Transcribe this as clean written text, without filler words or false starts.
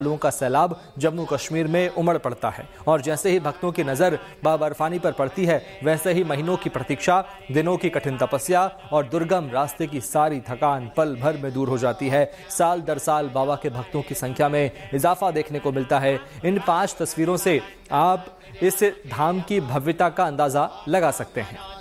लोगों का सैलाब जम्मू कश्मीर में उमड़ पड़ता है और जैसे ही भक्तों की नजर बर्फानी पर पड़ती है, वैसे ही महीनों की प्रतीक्षा, दिनों की कठिन तपस्या और दुर्गम रास्ते की सारी थकान पल भर में दूर हो जाती है। साल दर साल बाबा के भक्तों की संख्या में इजाफा देखने को मिलता है। इन 5 तस्वीरों से आप इस धाम की भव्यता का अंदाजा लगा सकते हैं।